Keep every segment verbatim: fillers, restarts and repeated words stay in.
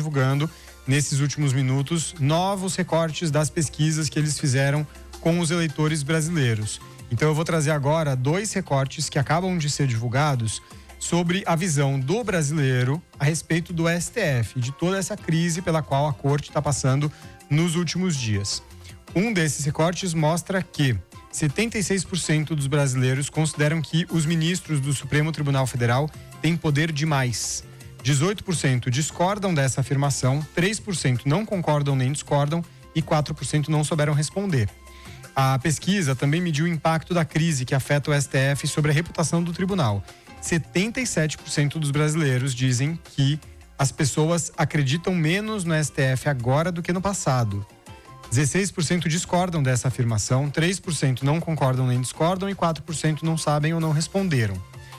divulgando nesses últimos minutos novos recortes das pesquisas que eles fizeram com os eleitores brasileiros. Então eu vou trazer agora dois recortes que acabam de ser divulgados sobre a visão do brasileiro a respeito do S T F, de toda essa crise pela qual a corte está passando nos últimos dias. Um desses recortes mostra que setenta e seis por cento dos brasileiros consideram que os ministros do Supremo Tribunal Federal têm poder demais. dezoito por cento discordam dessa afirmação, três por cento não concordam nem discordam e quatro por cento não souberam responder. A pesquisa também mediu o impacto da crise que afeta o S T F sobre a reputação do tribunal. setenta e sete por cento dos brasileiros dizem que as pessoas acreditam menos no S T F agora do que no passado. dezesseis por cento discordam dessa afirmação, três por cento não concordam nem discordam e quatro por cento não sabem ou não responderam.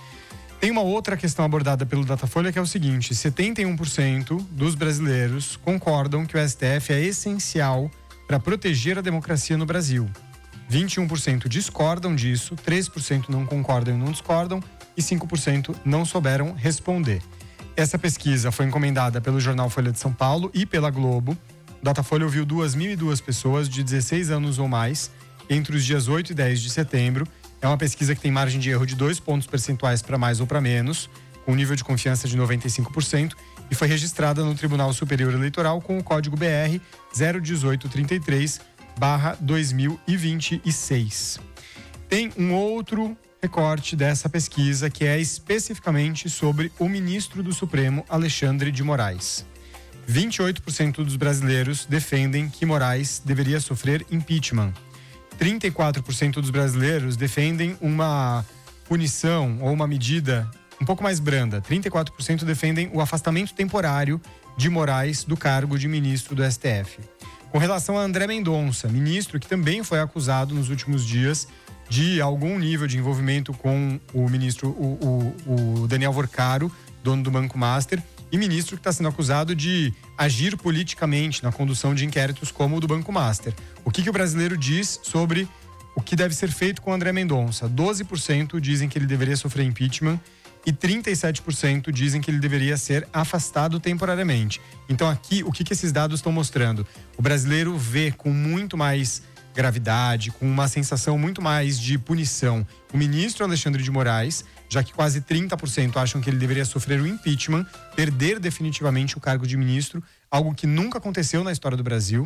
Tem uma outra questão abordada pelo Datafolha que é o seguinte: setenta e um por cento dos brasileiros concordam que o S T F é essencial para proteger a democracia no Brasil. vinte e um por cento discordam disso, três por cento não concordam e não discordam e cinco por cento não souberam responder. Essa pesquisa foi encomendada pelo jornal Folha de São Paulo e pela Globo. O Datafolha ouviu duas mil e duas pessoas de dezesseis anos ou mais entre os dias oito e dez de setembro. É uma pesquisa que tem margem de erro de dois pontos percentuais para mais ou para menos, com nível de confiança de noventa e cinco por cento, e foi registrada no Tribunal Superior Eleitoral com o código B R zero dezoito trinta e três barra dois mil e vinte e seis. Tem um outro recorte dessa pesquisa que é especificamente sobre o ministro do Supremo, Alexandre de Moraes. vinte e oito por cento dos brasileiros defendem que Moraes deveria sofrer impeachment. trinta e quatro por cento dos brasileiros defendem uma punição ou uma medida um pouco mais branda. trinta e quatro por cento defendem o afastamento temporário de Moraes do cargo de ministro do S T F. Com relação a André Mendonça, ministro que também foi acusado nos últimos dias de algum nível de envolvimento com o ministro, o, o, o Daniel Vorcaro, dono do Banco Master, e ministro que está sendo acusado de agir politicamente na condução de inquéritos como o do Banco Master. O que, que o brasileiro diz sobre o que deve ser feito com André Mendonça? doze por cento dizem que ele deveria sofrer impeachment e trinta e sete por cento dizem que ele deveria ser afastado temporariamente. Então aqui, o que, que esses dados estão mostrando? O brasileiro vê com muito mais gravidade, com uma sensação muito mais de punição o ministro Alexandre de Moraes, já que quase trinta por cento acham que ele deveria sofrer o impeachment, perder definitivamente o cargo de ministro, algo que nunca aconteceu na história do Brasil.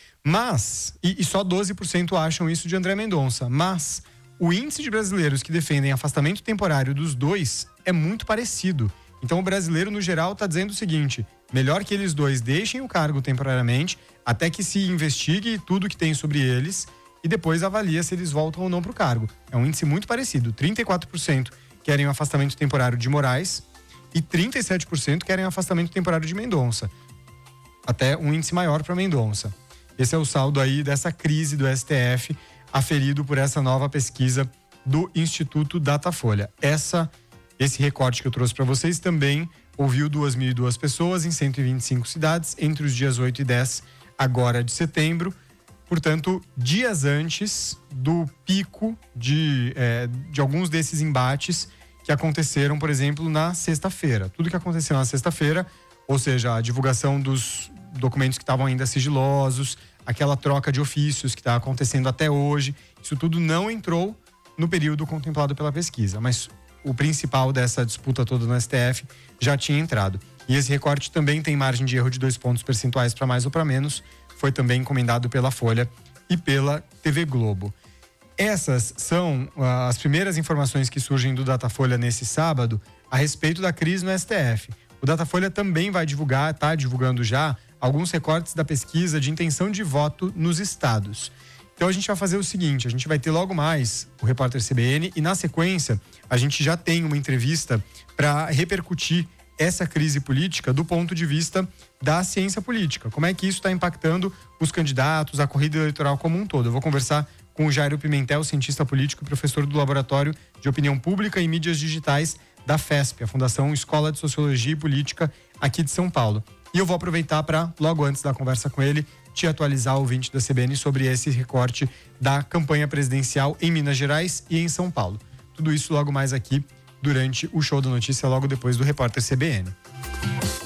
Mas, e, e só doze por cento acham isso de André Mendonça, mas o índice de brasileiros que defendem afastamento temporário dos dois é muito parecido. Então o brasileiro, no geral, está dizendo o seguinte: melhor que eles dois deixem o cargo temporariamente até que se investigue tudo que tem sobre eles e depois avalia se eles voltam ou não para o cargo. É um índice muito parecido. trinta e quatro por cento querem o afastamento temporário de Moraes e trinta e sete por cento querem o afastamento temporário de Mendonça. Até um índice maior para Mendonça. Esse é o saldo aí dessa crise do S T F, aferido por essa nova pesquisa do Instituto Datafolha. Essa, esse recorte que eu trouxe para vocês também ouviu duas mil e duas pessoas em cento e vinte e cinco cidades entre os dias oito e dez agora de setembro. Portanto, dias antes do pico de, é, de alguns desses embates que aconteceram, por exemplo, na sexta-feira. Tudo que aconteceu na sexta-feira, ou seja, a divulgação dos documentos que estavam ainda sigilosos, aquela troca de ofícios que está acontecendo até hoje, isso tudo não entrou no período contemplado pela pesquisa, mas o principal dessa disputa toda no S T F já tinha entrado. E esse recorte também tem margem de erro de dois pontos percentuais para mais ou para menos, foi também encomendado pela Folha e pela T V Globo. Essas são uh, as primeiras informações que surgem do Datafolha nesse sábado a respeito da crise no S T F. O Datafolha também vai divulgar, está divulgando já, alguns recortes da pesquisa de intenção de voto nos estados. Então a gente vai fazer o seguinte, a gente vai ter logo mais o repórter C B N e na sequência a gente já tem uma entrevista para repercutir essa crise política do ponto de vista da ciência política. Como é que isso está impactando os candidatos, a corrida eleitoral como um todo. Eu vou conversar com o Jairo Pimentel, cientista político e professor do Laboratório de Opinião Pública e Mídias Digitais da F E S P, a Fundação Escola de Sociologia e Política aqui de São Paulo. E eu vou aproveitar para, logo antes da conversa com ele, te atualizar, ouvinte da C B N, sobre esse recorte da campanha presidencial em Minas Gerais e em São Paulo. Tudo isso logo mais aqui durante o Show da Notícia, logo depois do repórter C B N.